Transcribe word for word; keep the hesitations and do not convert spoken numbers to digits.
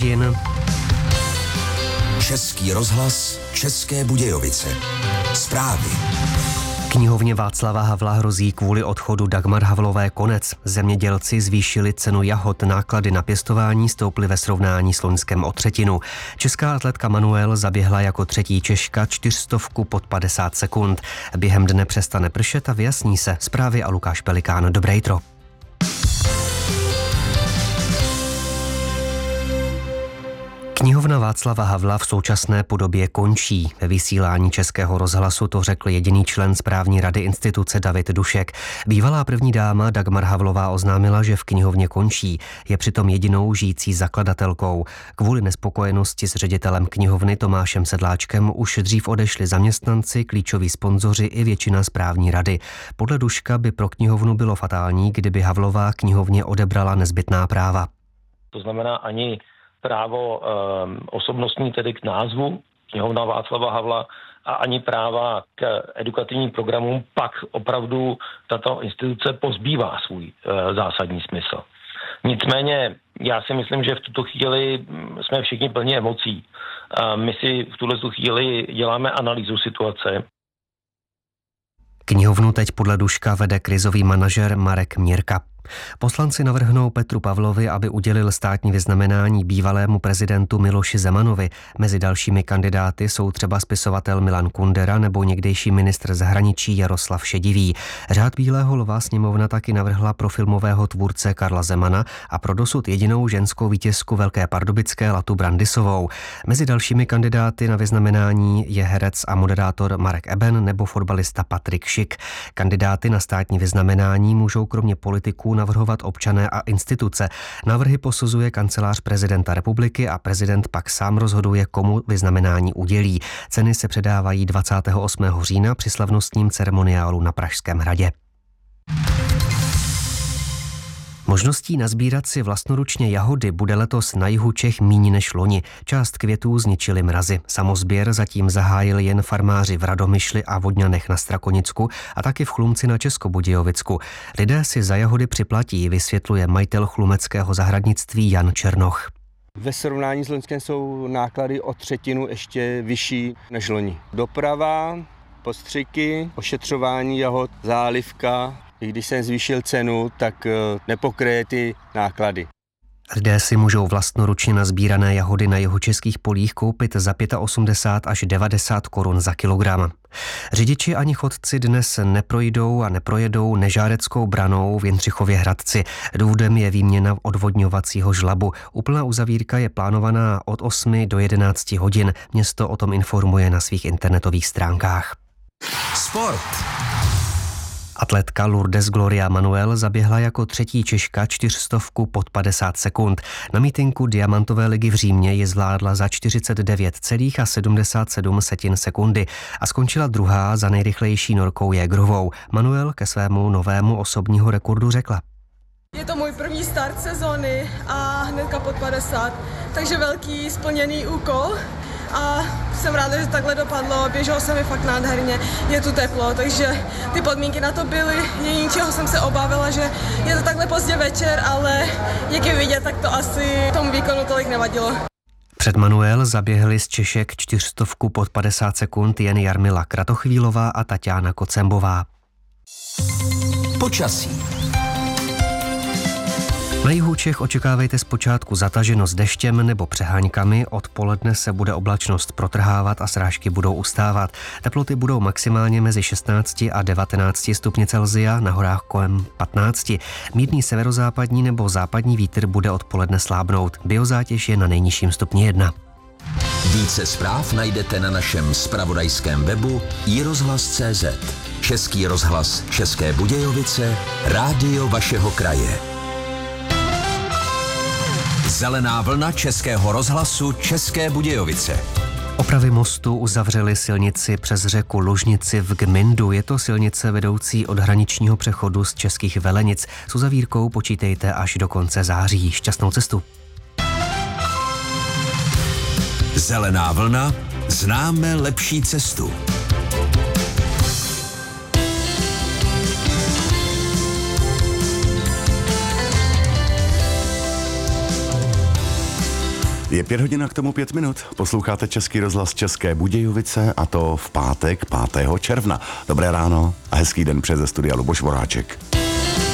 hodin. Český rozhlas, České Budějovice. Zprávy. Knihovně Václava Havla hrozí kvůli odchodu Dagmar Havlové konec. Zemědělci zvýšili cenu jahod, náklady na pěstování stouply ve srovnání s loňskem o třetinu. Česká atletka Manuel zaběhla jako třetí Češka čtyřstovku pod padesát sekund. Během dne přestane pršet a vyjasní se. Zprávy a Lukáš Pelikán. Dobré jitro. Knihovna Václava Havla v současné podobě končí. Ve vysílání Českého rozhlasu to řekl jediný člen správní rady instituce David Dušek. Bývalá první dáma Dagmar Havlová oznámila, že v knihovně končí. Je přitom jedinou žijící zakladatelkou. Kvůli nespokojenosti s ředitelem knihovny Tomášem Sedláčkem už dřív odešli zaměstnanci, klíčoví sponzoři i většina správní rady. Podle Duška by pro knihovnu bylo fatální, kdyby Havlová knihovně odebrala nezbytná práva. To znamená ani právo um, osobnostní, tedy k názvu knihovna Václava Havla, a ani práva k edukativním programům, pak opravdu tato instituce pozbývá svůj uh, zásadní smysl. Nicméně já si myslím, že v tuto chvíli jsme všichni plní emocí. Uh, my si v tuto chvíli děláme analýzu situace. Knihovnu teď podle Duška vede krizový manažer Marek Měrka. Poslanci navrhnou Petru Pavlovi, aby udělil státní vyznamenání bývalému prezidentu Miloši Zemanovi. Mezi dalšími kandidáty jsou třeba spisovatel Milan Kundera nebo někdejší ministr zahraničí Jaroslav Šedivý. Řád Bílého lva sněmovna taky navrhla pro filmového tvůrce Karla Zemana a pro dosud jedinou ženskou vítězku Velké Pardubické Latu Brandisovou. Mezi dalšími kandidáty na vyznamenání je herec a moderátor Marek Eben nebo fotbalista Patrik Šik. Kandidáty na státní vyznamenání můžou kromě politiků navrhovat občané a instituce. Návrhy posuzuje kancelář prezidenta republiky a prezident pak sám rozhoduje, komu vyznamenání udělí. Ceny se předávají dvacátého osmého října při slavnostním ceremoniálu na Pražském hradě. Možností nazbírat si vlastnoručně jahody bude letos na jihu Čech míň než loni. Část květů zničily mrazy. Samosběr zatím zahájili jen farmáři v Radomyšli a Vodňanech na Strakonicku a taky v Chlumci na Českobudějovicku. Lidé si za jahody připlatí, vysvětluje majitel chlumeckého zahradnictví Jan Černoch. Ve srovnání s loňskem jsou náklady o třetinu ještě vyšší než loni. Doprava, postřiky, ošetřování jahod, zálivka. I když jsem zvýšil cenu, tak nepokryje ty náklady. Lidé si můžou vlastnoručně nazbírané jahody na jihočeských polích koupit za osmdesát pět až devadesát korun za kilogram. Řidiči ani chodci dnes neprojdou a neprojedou Nežáreckou branou v Jindřichově Hradci. Důvodem je výměna odvodňovacího žlabu. Úplná uzavírka je plánovaná od osmi do jedenácti hodin. Město o tom informuje na svých internetových stránkách. Sport. Atletka Lourdes Gloria Manuel zaběhla jako třetí Češka čtyřstovku pod padesát sekund. Na mítinku Diamantové ligy v Římě ji zvládla za čtyřicet devět celá sedmdesát sedm sekundy a skončila druhá za nejrychlejší Norkou Jägerovou. Manuel ke svému novému osobního rekordu řekla: Je to můj první start sezóny a hnedka pod padesát, takže velký splněný úkol. A jsem ráda, že takhle dopadlo, běželo se mi fakt nádherně, je tu teplo, takže ty podmínky na to byly. Jediné, čeho jsem se obávila, že je to takhle pozdě večer, ale jak je vidět, tak to asi tomu výkonu tolik nevadilo. Před Manuel zaběhli z Češek čtyřstovku pod padesát sekund jen Jarmila Kratochvílová a Taťána Kocembová. Počasí. Na jihu Čech očekávejte zpočátku zataženo s deštěm nebo přeháňkami, odpoledne se bude oblačnost protrhávat a srážky budou ustávat. Teploty budou maximálně mezi šestnácti a devatenácti stupni Celsia, na horách kolem patnácti. Mírný severozápadní nebo západní vítr bude odpoledne slábnout. Biozátěž je na nejnižším stupni jedna. Více zpráv najdete na našem zpravodajském webu i rozhlas tečka cé zet. Český rozhlas České Budějovice, rádio vašeho kraje. Zelená vlna Českého rozhlasu České Budějovice. Opravy mostu uzavřely silnici přes řeku Lužnici v Gmyndu. Je to silnice vedoucí od hraničního přechodu z Českých Velenic. S uzavírkou počítejte až do konce září. Šťastnou cestu. Zelená vlna, známe lepší cestu. Je pět hodin a k tomu pět minut. Posloucháte Český rozhlas České Budějovice a to v pátek pátého června. Dobré ráno a hezký den přes studia Luboš Voráček.